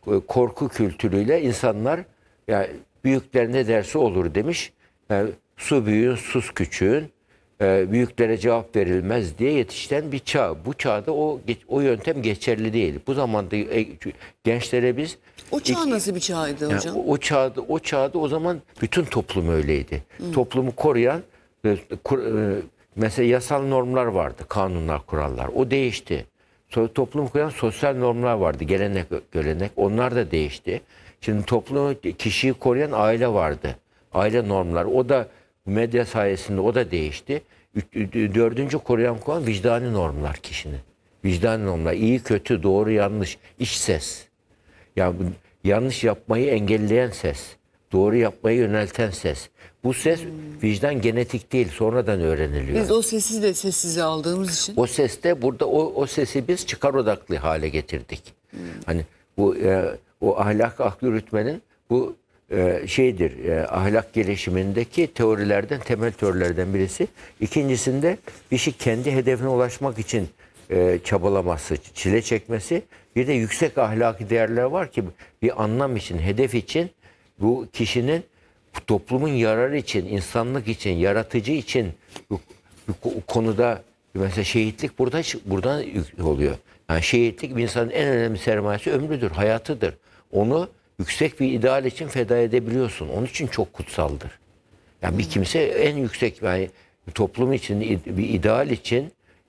korku kültürüyle insanlar yani büyükler ne derse olur demiş. Yani su büyüğün, sus küçüğün, büyüklere cevap verilmez diye yetişten bir çağ. Bu çağda o yöntem geçerli değil. Bu zamanda gençlere biz O çağ nasıl bir çağydı yani hocam? o çağda o zaman bütün toplum öyleydi. Toplumu koruyan mesela yasal normlar vardı, kanunlar, kurallar. O değişti. Sonra toplumu koruyan sosyal normlar vardı, gelenek, görenek. Onlar da değişti. Şimdi toplumu, kişiyi koruyan aile vardı. Aile normlar. O da medya sayesinde o da değişti. Dördüncü koruyan kural vicdani normlar kişinin. Vicdani normlar. İyi, kötü, doğru, yanlış, iç ses. Ya bu yanlış yapmayı engelleyen ses, doğru yapmayı yönelten ses. Bu ses vicdan genetik değil, sonradan öğreniliyor. Biz o sesi de sessize aldığımız için. O ses de burada o sesi biz çıkar odaklı hale getirdik. Hani bu o ahlak aklı yürütmenin bu şeydir, ahlak gelişimindeki teorilerden, temel teorilerden birisi. İkincisinde bir şey kendi hedefine ulaşmak için çabalaması, çile çekmesi. Bir de yüksek ahlaki değerler var ki bir anlam için, hedef için bu kişinin toplumun yararı için, insanlık için, yaratıcı için bu konuda mesela şehitlik buradan oluyor. Yani şehitlik bir insanın en önemli sermayesi ömrüdür, hayatıdır. Onu yüksek bir ideal için feda edebiliyorsun. Onun için çok kutsaldır. Yani bir kimse en yüksek yani toplum için bir ideal için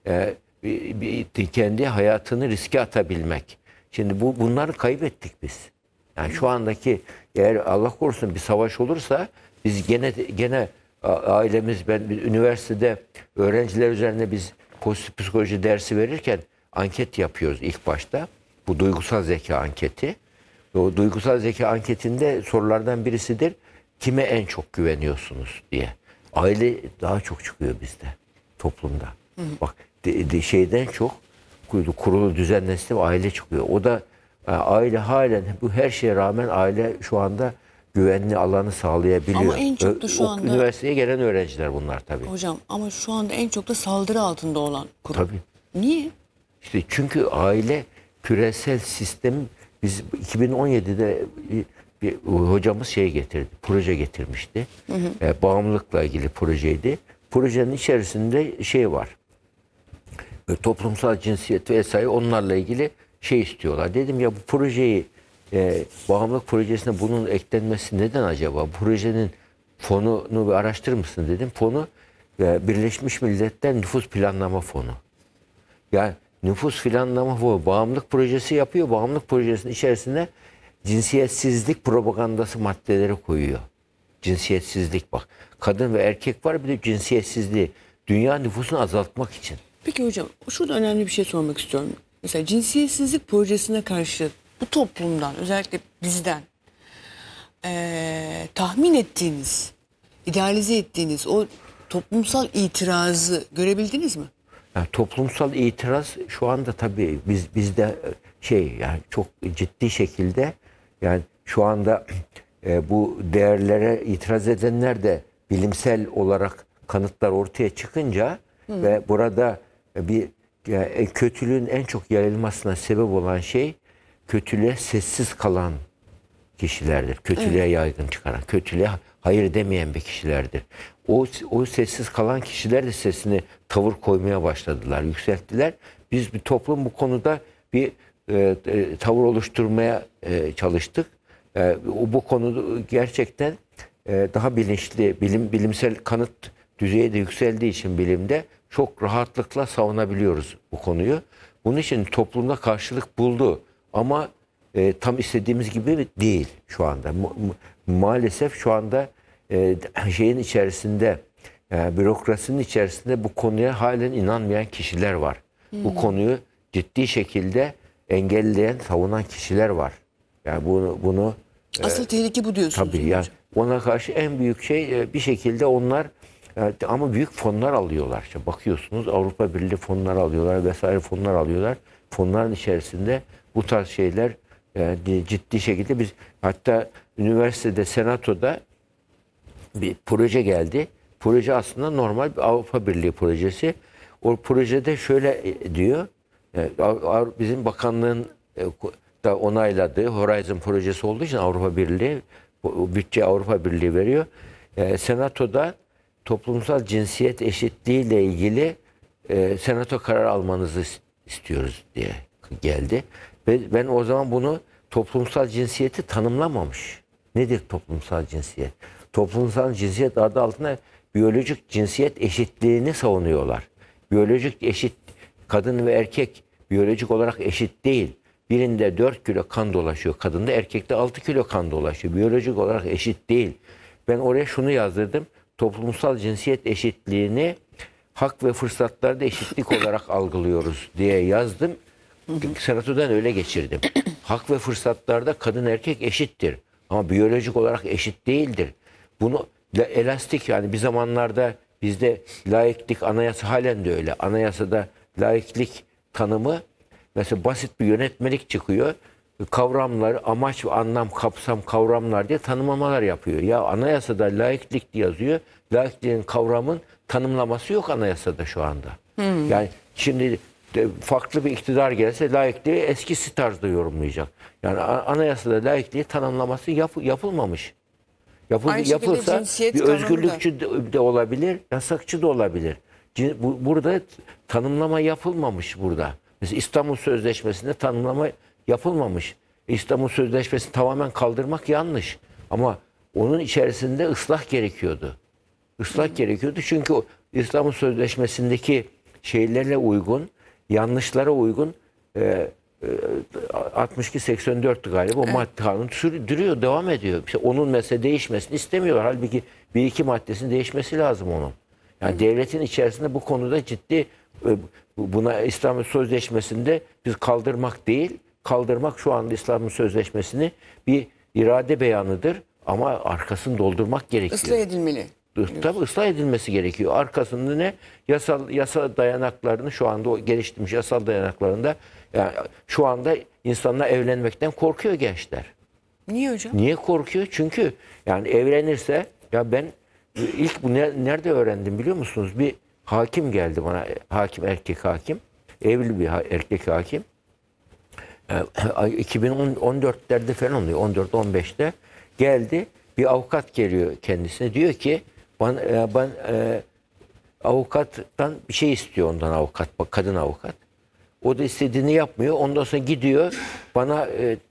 kendi hayatını riske atabilmek. Şimdi bunları kaybettik biz. Yani şu andaki eğer Allah korusun bir savaş olursa biz gene ailemiz biz üniversitede öğrenciler üzerine biz pozitif psikoloji dersi verirken anket yapıyoruz ilk başta. Bu duygusal zeka anketi. O duygusal zeka anketinde sorulardan birisidir. Kime en çok güveniyorsunuz diye. Aile daha çok çıkıyor bizde toplumda. Bak şeyden çok kurulu düzenli sistem aile çıkıyor. O da aile halen bu her şeye rağmen aile şu anda güvenli alanı sağlayabiliyor. Ama en çok da şu anda üniversiteye gelen öğrenciler bunlar tabii. hocam ama şu anda en çok da saldırı altında olan kurum. Tabii. Niye? İşte çünkü aile küresel sistem biz 2017'de bir hocamız getirdi, proje getirmişti. Bağımlılıkla ilgili projeydi. Projenin içerisinde var. Toplumsal cinsiyet vesaire onlarla ilgili istiyorlar. Dedim ya bu projeyi bağımlılık projesine bunun eklenmesi neden acaba? Bu projenin fonunu bir araştırır mısın dedim. Fonu Birleşmiş Milletler Nüfus Planlama Fonu. Yani nüfus planlama fonu bağımlılık projesi yapıyor. Bağımlılık projesinin içerisine cinsiyetsizlik propagandası maddeleri koyuyor. Cinsiyetsizlik bak. Kadın ve erkek var bir de cinsiyetsizliği. Dünya nüfusunu azaltmak için. Peki hocam şurada önemli bir şey sormak istiyorum. Mesela cinsiyetsizlik projesine karşı bu toplumdan özellikle bizden tahmin ettiğiniz, idealize ettiğiniz o toplumsal itirazı görebildiniz mi? Yani toplumsal itiraz şu anda tabii bizde yani çok ciddi şekilde yani şu anda bu değerlere itiraz edenler de bilimsel olarak kanıtlar ortaya çıkınca ve burada bir kötülüğün en çok yayılmasına sebep olan kötülüğe sessiz kalan kişilerdir. Kötülüğe yaygın çıkaran, kötülüğe hayır demeyen bir kişilerdir. O sessiz kalan kişiler de sesini tavır koymaya başladılar, yükselttiler. Biz bir toplum bu konuda bir tavır oluşturmaya çalıştık. Bu konu gerçekten daha bilinçli, bilimsel kanıt düzeyi de yükseldiği için bilimde çok rahatlıkla savunabiliyoruz bu konuyu. Bunun için toplumda karşılık buldu ama tam istediğimiz gibi değil şu anda. Maalesef şu anda içerisinde bürokrasinin içerisinde bu konuya halen inanmayan kişiler var. Bu konuyu ciddi şekilde engelleyen, savunan kişiler var. Yani bunu Asıl tehlike bu diyorsunuz. tabii yani ona karşı en büyük bir şekilde onlar ama büyük fonlar alıyorlar. İşte bakıyorsunuz Avrupa Birliği fonları alıyorlar vesaire fonlar alıyorlar. Fonların içerisinde bu tarz şeyler ciddi şekilde biz hatta üniversitede senatoda bir proje geldi. Proje aslında normal bir Avrupa Birliği projesi. O projede şöyle diyor. Bizim bakanlığın da onayladığı Horizon projesi olduğu için Avrupa Birliği, o bütçe Avrupa Birliği veriyor. Senato'da toplumsal cinsiyet eşitliği ile ilgili senato karar almanızı istiyoruz diye geldi. Ve ben o zaman bunu toplumsal cinsiyeti tanımlamamış. Nedir toplumsal cinsiyet? Toplumsal cinsiyet adı altında biyolojik cinsiyet eşitliğini savunuyorlar. Biyolojik eşit, kadın ve erkek biyolojik olarak eşit değil. Birinde 4 kilo kan dolaşıyor kadında, erkekte 6 kilo kan dolaşıyor. Biyolojik olarak eşit değil. Ben oraya şunu yazdırdım. Toplumsal cinsiyet eşitliğini hak ve fırsatlarda eşitlik olarak algılıyoruz diye yazdım. Senatodan öyle geçirdim. Hak ve fırsatlarda kadın erkek eşittir. Ama biyolojik olarak eşit değildir. Bunu elastik, yani bir zamanlarda bizde laiklik anayasa halen de öyle. Anayasada laiklik tanımı mesela basit bir yönetmelik çıkıyor. Kavramları, amaç ve anlam, kapsam, kavramlar diye tanımlamalar yapıyor. Ya anayasada laiklik diye yazıyor. Laikliğin kavramın tanımlaması yok anayasada şu anda. Yani şimdi farklı bir iktidar gelse laikliği eskisi tarzda yorumlayacak. Yani anayasada laikliği tanımlaması yapılmamış. Aynı şekilde Yapılsa cinsiyet bir kavramı özgürlükçü de olabilir, yasakçı da olabilir. Burada tanımlama yapılmamış burada. Mesela İstanbul Sözleşmesi'nde tanımlama yapılmamış. İstanbul Sözleşmesi'ni tamamen kaldırmak yanlış. Ama onun içerisinde ıslah gerekiyordu. Islah gerekiyordu çünkü o İstanbul Sözleşmesi'ndeki şeylerle uygun, yanlışlara uygun 62-84 galiba o madde kanun duruyor, devam ediyor. İşte onun mesela değişmesini istemiyorlar. Halbuki bir iki maddesinin değişmesi lazım onun. Yani devletin içerisinde bu konuda ciddi buna İstanbul Sözleşmesi'nde biz kaldırmak değil, kaldırmak şu anda İstanbul Sözleşmesi'ni bir irade beyanıdır ama arkasını doldurmak gerekiyor. Islah edilmeli. Tabii ıslah edilmesi gerekiyor. Arkasında ne? Yasal dayanaklarını şu anda o geliştirmiş yasal dayanaklarında yani şu anda insanlar evlenmekten korkuyor gençler. Niye hocam? Niye korkuyor? Çünkü yani evlenirse ya ben ilk bu nerede öğrendim biliyor musunuz? Bir hakim geldi bana. Hakim, erkek hakim. Evli bir erkek hakim. 2014'lerde falan oluyor. 14-15'te geldi. Bir avukat geliyor kendisine. Diyor ki ben avukattan bir şey istiyor ondan avukat. Kadın avukat. O da istediğini yapmıyor. Ondan sonra gidiyor bana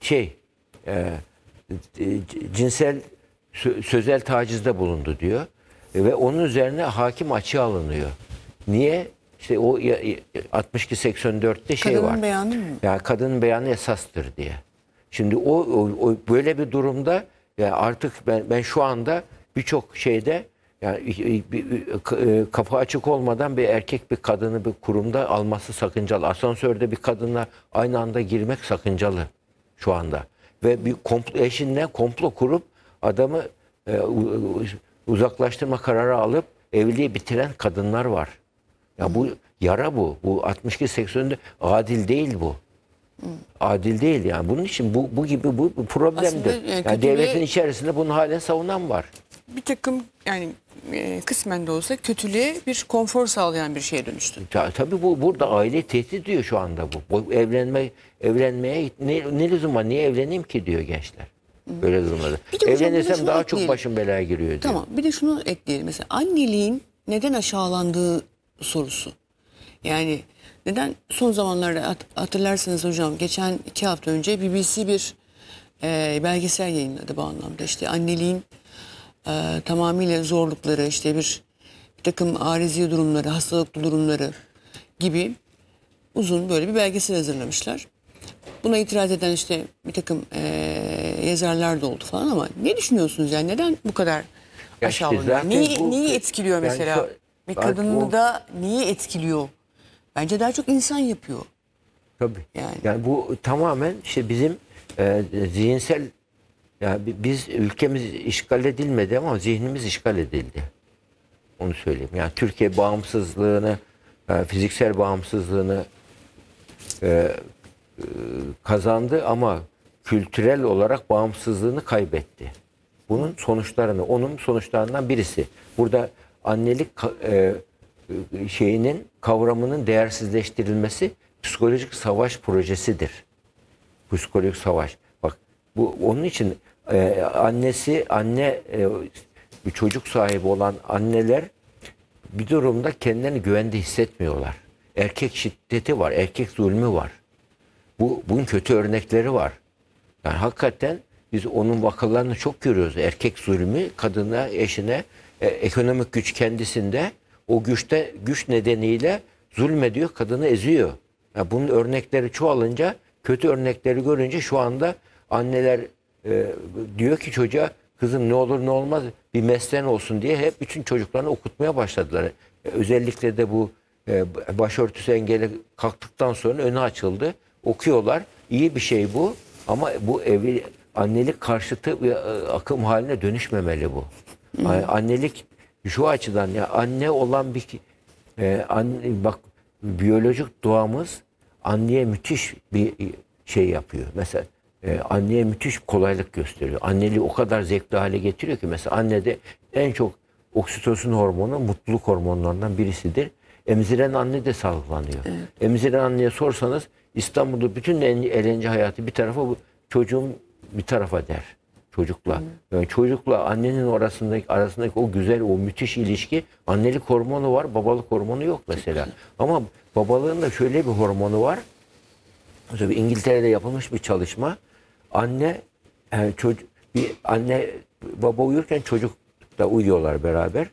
cinsel sözel tacizde bulundu diyor. Ve onun üzerine hakim açığa alınıyor. Niye? İşte o 62-84'te şey Kadının var. beyanı mı? Yani kadının beyanı esastır diye. Şimdi o böyle bir durumda yani artık ben şu anda birçok şeyde yani kapı açık olmadan bir erkek bir kadını bir kurumda alması sakıncalı. Asansörde bir kadınla aynı anda girmek sakıncalı şu anda. Ve bir eşinle komplo kurup adamı uzaklaştırma kararı alıp evliliği bitiren kadınlar var. Ya bu yara bu. Bu 62-80'de adil değil bu. Adil değil yani. Bunun için bu gibi bu problemdir. Aslında, yani devletin içerisinde bunu halen savunan var. Bir takım yani kısmen de olsa kötülüğe bir konfor sağlayan bir şeye dönüştü. Tabii bu burada aile tehdit ediyor şu anda bu. Bu evlenmeye ne lüzum var? Niye evleneyim ki diyor gençler. Böyle durumlarda. Bir de hocam, bir de Evlenirsem şunu daha ekleyelim. çok başım belaya giriyor diyor. Tamam, bir de şunu ekleyelim. Mesela anneliğin neden aşağılandığı sorusu. Yani neden son zamanlarda hatırlarsanız hocam geçen 2 hafta önce BBC bir belgesel yayınladı bu anlamda. İşte anneliğin tamamıyla zorlukları, işte bir takım arızi durumları, hastalıklı durumları gibi uzun böyle bir belgesel hazırlamışlar. Buna itiraz eden işte bir takım yazarlar da oldu falan ama ne düşünüyorsunuz yani neden bu kadar Ya işte aşağılanıyor? zaten Neyi etkiliyor yani mesela? Bir bak kadını o- da neyi etkiliyor? Bence daha çok insan yapıyor. Tabii. Yani. Yani bu tamamen işte bizim zihinsel yani biz ülkemiz işgal edilmedi ama zihnimiz işgal edildi. Onu söyleyeyim. Yani Türkiye bağımsızlığını, fiziksel bağımsızlığını kazandı ama kültürel olarak bağımsızlığını kaybetti. Bunun sonuçlarını, onun sonuçlarından birisi. Burada annelik kavramının değersizleştirilmesi psikolojik savaş projesidir. Psikolojik savaş. Bak bu onun için bir çocuk sahibi olan anneler bir durumda kendilerini güvende hissetmiyorlar. Erkek şiddeti var, erkek zulmü var. Bunun kötü örnekleri var. Yani hakikaten biz onun vakalarını çok görüyoruz. Erkek zulmü kadına, eşine, ekonomik güç kendisinde, o güç nedeniyle zulmediyor, kadını eziyor. Yani bunun örnekleri çoğalınca, kötü örnekleri görünce şu anda anneler diyor ki çocuğa, kızım ne olur ne olmaz bir mesleğin olsun diye hep bütün çocuklarını okutmaya başladılar. Özellikle de bu başörtüsü engeli kalktıktan sonra önü açıldı. Okuyorlar. İyi bir şey bu. Ama bu annelik karşıtı bir akım haline dönüşmemeli bu. Annelik şu açıdan, ya anne olan bak biyolojik doğamız anneye müthiş bir şey yapıyor. Mesela anneye müthiş kolaylık gösteriyor. Anneliği o kadar zevkli hale getiriyor ki, mesela annede en çok oksitosin hormonu mutluluk hormonlarından birisidir. Emziren anne de salgılanıyor. Evet. Emziren anneye sorsanız İstanbul'da bütün eğlence hayatı bir tarafa, bu çocuğum bir tarafa der. Çocukla. Yani çocukla annenin arasındaki o güzel, o müthiş ilişki, annelik hormonu var, babalık hormonu yok mesela. Ama babalığın da şöyle bir hormonu var. Mesela İngiltere'de yapılmış bir çalışma. Anne baba uyurken çocuk da uyuyorlar beraber.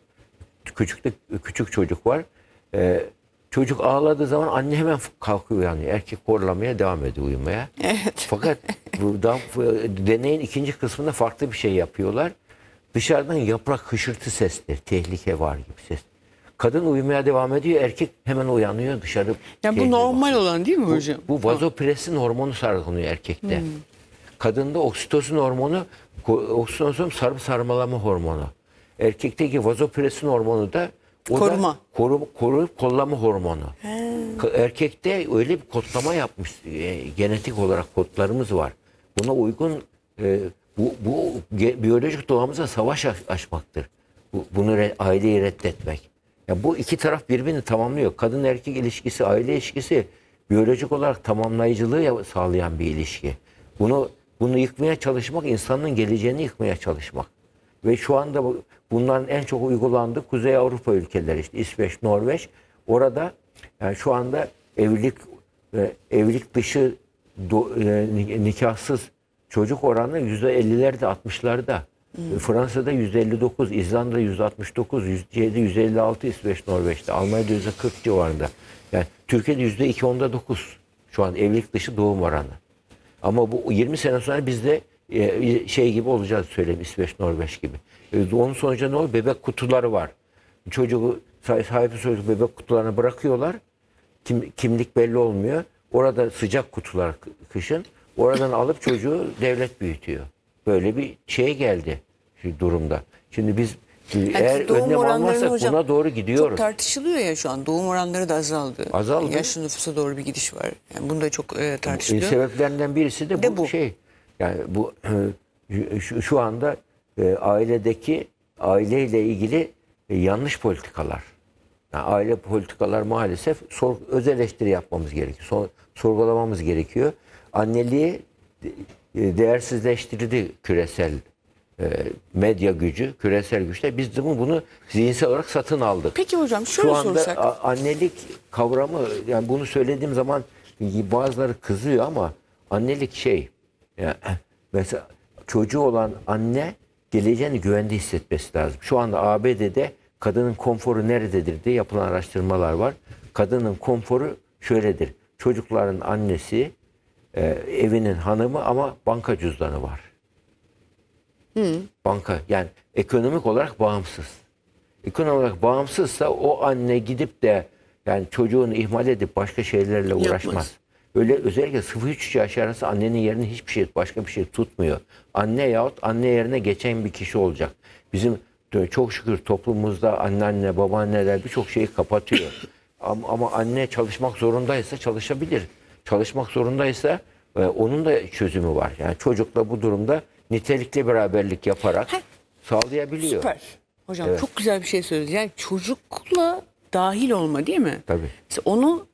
Küçük çocuk var. Çocuk ağladığı zaman anne hemen kalkıyor uyanıyor. Erkek horlamaya devam ediyor uyumaya. Evet. Fakat deneyin ikinci kısmında farklı bir şey yapıyorlar. Dışarıdan yaprak hışırtı sesleri, tehlike var gibi ses. Kadın uyumaya devam ediyor, erkek hemen uyanıyor, dışarı. Ya bu normal bakıyor. Olan değil mi hocam? Bu vazopresin hormonu salgılanıyor erkekte. Kadında oksitosin hormonu, oksitosin sarmalama hormonu. Erkekteki vazopresin hormonu da koruyup kollama hormonu. Erkekte öyle bir kodlama yapmış, genetik olarak kodlarımız var. Buna uygun bu biyolojik doğamıza savaş açmaktır. Bunu aileyi reddetmek. Yani bu iki taraf birbirini tamamlıyor. Kadın erkek ilişkisi, aile ilişkisi biyolojik olarak tamamlayıcılığı sağlayan bir ilişki. Bunu yıkmaya çalışmak, insanın geleceğini yıkmaya çalışmak. Ve şu anda bunların en çok uygulandığı Kuzey Avrupa ülkeleri, işte İsveç, Norveç. Orada yani şu anda evlilik dışı nikahsız çocuk oranı %50'lerde, 60'larda. Fransa'da %59, İzlanda'da %69, %56 İsveç, Norveç'te, Almanya'da %40 civarında. Yani Türkiye'de %2.9 şu an evlilik dışı doğum oranı. Ama bu 20 sene sonra bizde şey gibi olacağız, söyleyeyim, İsveç, Norveç gibi. Onun sonucu ne olur? Bebek kutuları var. Çocuğu sahibi çocuk bebek kutularına bırakıyorlar. Kimlik belli olmuyor. Orada sıcak kutular kışın. Oradan alıp çocuğu devlet büyütüyor. Böyle bir şey geldi şu durumda. Şimdi biz eğer önlem almazsak hocam, buna doğru gidiyoruz. Çok tartışılıyor ya şu an. Doğum oranları da azaldı. Azaldı. Yaşlı nüfusa doğru bir gidiş var. Yani bunda çok tartışılıyor. Sebeplerinden birisi de bu şey. Yani bu şu anda aileyle ilgili yanlış politikalar. Yani aile politikalar maalesef öz eleştiri yapmamız gerekiyor. Sorgulamamız gerekiyor. Anneliği değersizleştirildi küresel medya gücü, küresel güçler. Biz de bunu zihinsel olarak satın aldık. Peki hocam şöyle şu anda sorsak. Annelik kavramı, yani bunu söylediğim zaman bazıları kızıyor ama annelik şey, yani mesela çocuğu olan anne geleceğini güvende hissetmesi lazım. Şu anda ABD'de kadının konforu nerededir diye yapılan araştırmalar var. Kadının konforu şöyledir. Çocukların annesi, evinin hanımı ama banka cüzdanı var. Banka, yani ekonomik olarak bağımsız. Ekonomik olarak bağımsızsa o anne gidip de yani çocuğunu ihmal edip başka şeylerle uğraşmaz. Yapmaz. Öyle özellikle 0-3 yaş arası annenin yerini hiçbir şey, başka bir şey tutmuyor. Anne yahut anne yerine geçen bir kişi olacak. Bizim çok şükür toplumumuzda anneanne, babaanneler birçok şeyi kapatıyor. Ama anne çalışmak zorundaysa çalışabilir. Çalışmak zorundaysa onun da çözümü var. Yani çocukla bu durumda nitelikli beraberlik yaparak sağlayabiliyor. Süper. Hocam evet, çok güzel bir şey söylediniz. Yani çocukla dahil olma değil mi? Tabii. Mesela onu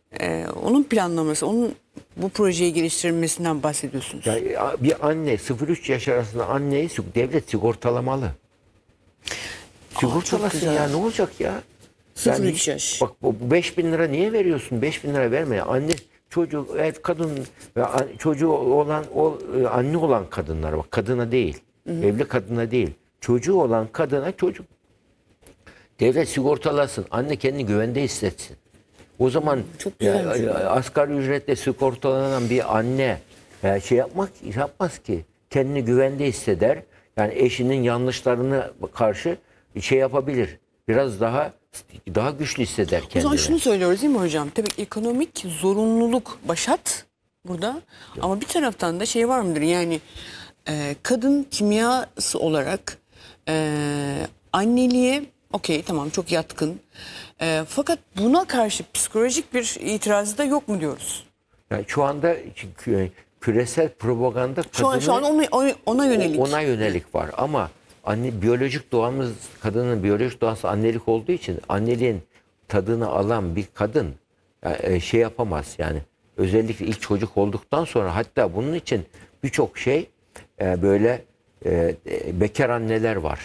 onun planlaması, onun bu projeyi geliştirilmesinden bahsediyorsunuz. Yani bir anne 0-3 yaş arasında anneyi devlet sigortalamalı. Sigortalasın güzel. ya, ne olacak ya? 0-3 yaş. Bak bu 5.000 lira niye veriyorsun? 5.000 lira verme. Anne çocuğu, evet, kadın ve çocuğu olan anne olan kadınlara, bak, kadına değil. Evli kadına değil. Çocuğu olan kadına çocuk. Devlet sigortalasın. Anne kendini güvende hissetsin. O zaman Çok güzel. asgari ücretle sigortalanan bir anne yapmaz ki. Kendini güvende hisseder. Yani eşinin yanlışlarına karşı şey yapabilir. Biraz daha güçlü hisseder O kendini. zaman şunu söylüyoruz değil mi hocam? Tabii ekonomik zorunluluk başat burada. Ama bir taraftan da şey var mıdır? Yani kadın kimyası olarak anneliğe okey, tamam, çok yatkın. Fakat buna karşı psikolojik bir itirazı da yok mu diyoruz? Yani şu anda küresel propaganda Şu an ona yönelik. ona yönelik var ama biyolojik doğamız, kadının biyolojik doğası annelik olduğu için anneliğin tadını alan bir kadın şey yapamaz yani, özellikle ilk çocuk olduktan sonra. Hatta bunun için birçok şey böyle bekar anneler var.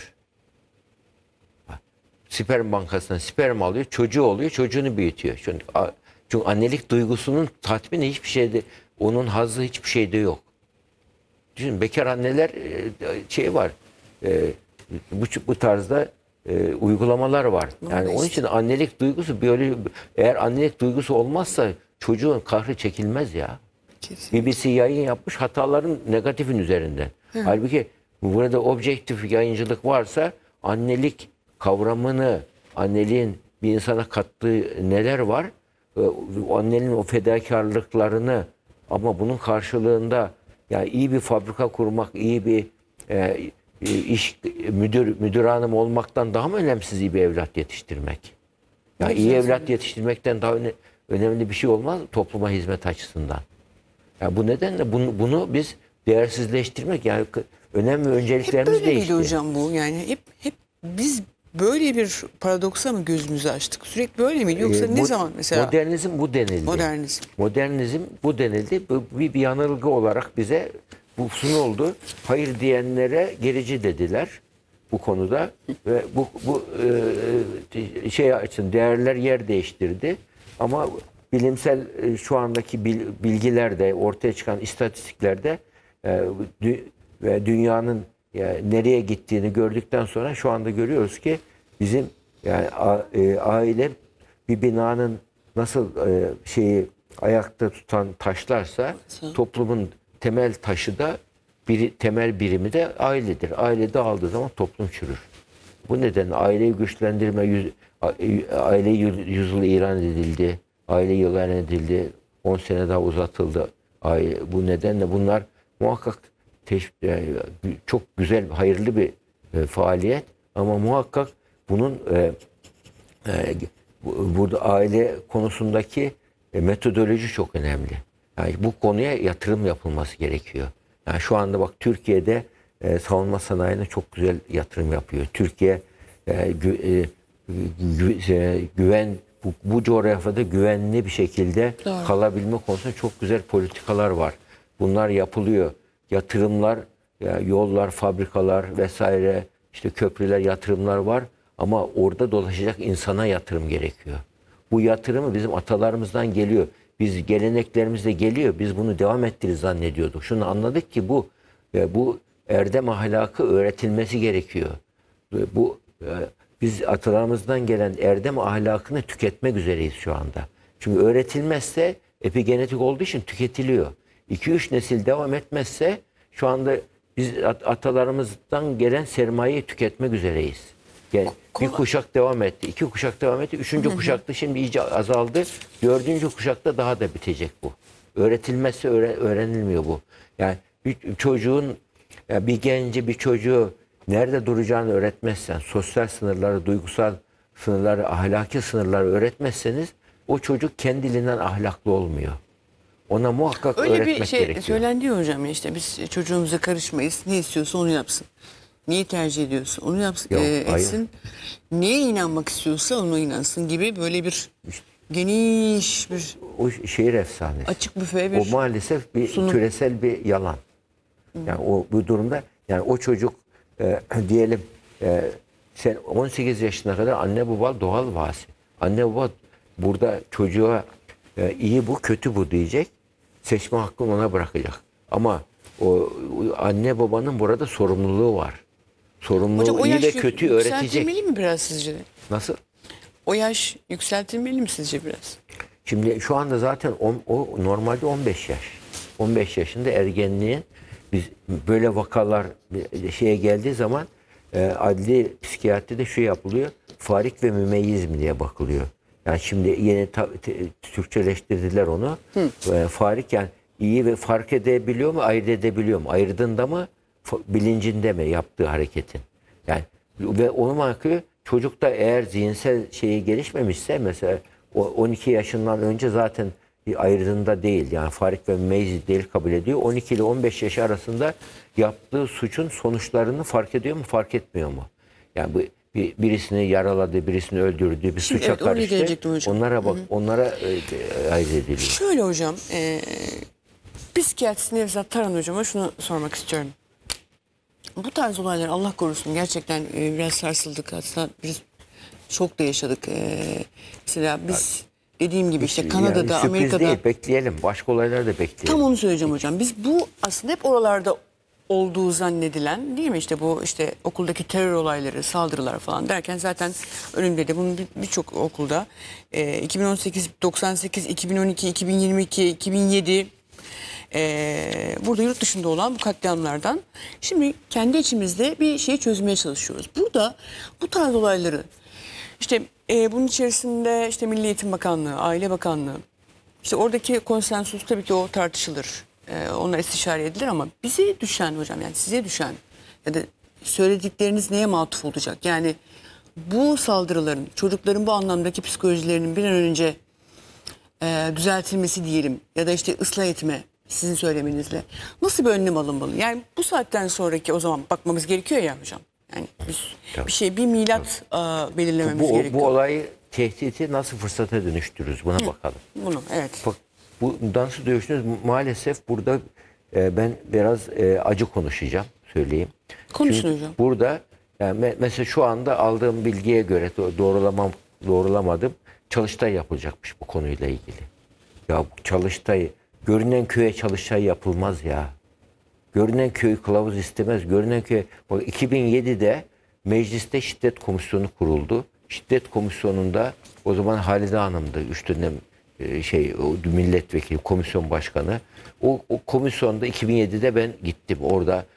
Sperm bankasından sperm alıyor, çocuğu oluyor, çocuğunu büyütüyor. Çünkü annelik duygusunun tatmini hiçbir şeyde, onun hazzı hiçbir şeyde yok. Düşünün, bekar anneler şey var, bu tarzda uygulamalar var. Yani onun için annelik duygusu, eğer annelik duygusu olmazsa çocuğun kahrı çekilmez ya. Kesinlikle. BBC yayın yapmış hataların negatifin üzerinden. Halbuki burada objektif yayıncılık varsa, annelik kavramını, anneliğin bir insana kattığı neler var, annenin o fedakarlıklarını, ama bunun karşılığında yani iyi bir fabrika kurmak, iyi bir iş müdür hanım olmaktan daha mı önemsiz iyi bir evlat yetiştirmek? Yani iyi evlat yetiştirmekten daha önemli bir şey olmaz topluma hizmet açısından. Yani bu nedenle bunu biz değersizleştirmek, yani önem ve önceliklerimiz Hep böyle değişti. miydi hocam bu? Yani hep biz böyle bir paradoksa mı gözümüzü açtık? Sürekli böyle miydi? Yoksa ne zaman mesela? Modernizm bu denildi. Modernizm bu denildi. Bir yanılgı olarak bize bu sunuldu. Hayır diyenlere gerici dediler bu konuda ve bu şey için değerler yer değiştirdi. Ama bilimsel şu andaki bilgilerde, ortaya çıkan istatistiklerde ve dünyanın nereye gittiğini gördükten sonra şu anda görüyoruz ki bizim yani aile bir binanın nasıl şeyi ayakta tutan taşlarsa, toplumun temel taşı da temel birimi de ailedir. Aile dağıldığı zaman toplum çürür. Bu nedenle aileyi güçlendirme, aile yüzyılı ilan edildi. Aile yılı ilan edildi. 10 sene daha uzatıldı. Bu nedenle bunlar muhakkak çok güzel, hayırlı bir faaliyet. Ama muhakkak bunun burada aile konusundaki metodoloji çok önemli. Yani bu konuya yatırım yapılması gerekiyor. Yani şu anda bak, Türkiye'de savunma sanayine çok güzel yatırım yapıyor. Türkiye bu coğrafyada güvenli bir şekilde kalabilme konusunda çok güzel politikalar var. Bunlar yapılıyor. Yatırımlar, yollar, fabrikalar vesaire, işte köprüler, yatırımlar var. Ama orada dolaşacak insana yatırım gerekiyor. Bu yatırımı bizim atalarımızdan geliyor. Biz geleneklerimizde geliyor. Biz bunu devam ettiririz zannediyorduk. Şunu anladık ki bu erdem ahlakı öğretilmesi gerekiyor. Biz atalarımızdan gelen erdem ahlakını tüketmek üzereyiz şu anda. Çünkü öğretilmezse epigenetik olduğu için tüketiliyor. 2-3 nesil devam etmezse şu anda biz atalarımızdan gelen sermayeyi tüketmek üzereyiz. Yani bir kuşak devam etti, 2 kuşak devam etti, 3. kuşakta şimdi iyice azaldı, 4. kuşakta daha da bitecek bu. Öğretilmezse öğrenilmiyor bu. Yani bir çocuğun, bir gence, bir çocuğu nerede duracağını öğretmezsen, sosyal sınırları, duygusal sınırları, ahlaki sınırları öğretmezseniz o çocuk kendiliğinden ahlaklı olmuyor. Ona muhakkak öyle öğretmek bir şey gerekiyor. söylendi ya hocam, işte biz çocuğumuza karışmayız. Ne istiyorsa onu yapsın. Neyi tercih ediyorsa onu yapsın, Yok, etsin. Neye inanmak istiyorsa ona inansın gibi böyle bir geniş bir O şehir efsanesi. açık büfe O bir maalesef bir sunum. küresel bir yalan. Yani o bu durumda yani o çocuk diyelim sen 18 yaşına kadar anne baba doğal vasi. Anne baba burada çocuğa iyi bu kötü bu diyecek. Seçme hakkını ona bırakacak. Ama o anne babanın burada sorumluluğu var. Sorumluluğu Hocam o iyi yaş ve kötü öğretecek. yükseltilmeli mi biraz sizce? Nasıl? O yaş yükseltilmeli mi sizce biraz? Şimdi şu anda zaten o normalde 15 yaş. 15 yaşında ergenliğin biz böyle vakalar şeye geldiği zaman adli psikiyatride şu yapılıyor. Farik ve mümeyyiz mi diye bakılıyor. Yani şimdi yeni Türkçeleştirdiler onu. Farik yani iyi ve fark edebiliyor mu, ayırt edebiliyor mu? Ayırdığında mı, bilincinde mi yaptığı hareketin? Yani ve ona bakıyor. Çocukta eğer zihinsel şeyi gelişmemişse mesela o 12 yaşından önce zaten ayırdığında değil. Yani farik ve mümeyyiz değil kabul ediyor. 12 ile 15 yaş arasında yaptığı suçun sonuçlarını fark ediyor mu, fark etmiyor mu? Yani bu birisini yaraladı, birisini öldürdü, bir Şimdi suça evet, oraya karıştı. gelecektim hocam. Onlara bak, onlara ayırt ediliyor. Şöyle hocam, psikiyatrist Nevzat Taran hocama şunu sormak istiyorum. Bu tarz olaylar Allah korusun gerçekten biraz sarsıldık. Aslında biz şok da yaşadık. Mesela biz dediğim gibi işte Kanada'da, Yani sürpriz Amerika'da değil, bekleyelim. Başka olaylar da bekleyelim. tam onu söyleyeceğim hocam. Biz bu aslında hep oralarda olduğu zannedilen değil mi işte bu işte okuldaki terör olayları, saldırılar falan derken zaten önümde de bunun birçok okulda 2018, 98, 2012, 2022, 2007 burada yurt dışında olan bu katliamlardan şimdi kendi içimizde bir şeyi çözmeye çalışıyoruz. Burada bu tarz olayları işte bunun içerisinde işte Milli Eğitim Bakanlığı, Aile Bakanlığı işte oradaki konsensus tabii ki o tartışılır. Onlar istişare edilir ama bize düşen hocam yani size düşen ya da söyledikleriniz neye matuf olacak? Yani bu saldırıların çocukların bu anlamdaki psikolojilerinin bir an önce düzeltilmesi diyelim ya da işte ıslah etme sizin söylemenizle nasıl bir önlem alınmalı? Yani bu saatten sonraki o zaman bakmamız gerekiyor ya hocam. Yani biz Tabii. bir milat belirlememiz gerekiyor. Bu olayı tehditi nasıl fırsata dönüştürürüz? Buna bakalım. Bunu evet. Bak bu nasıl dönüştürürüz? Maalesef burada ben biraz acı konuşacağım, söyleyeyim. Konuşun Çünkü hocam. burada yani mesela şu anda aldığım bilgiye göre doğrulamadım. Çalıştay yapılacakmış bu konuyla ilgili. Ya bu çalıştay, görünen köye çalıştay yapılmaz ya. Görünen köy kılavuz istemez. Görünen köy, bak 2007'de mecliste şiddet komisyonu kuruldu. Şiddet komisyonunda o zaman Halide Hanım'dı. 3 dönem o milletvekili, komisyon başkanı. O komisyonda 2007'de ben gittim. Orada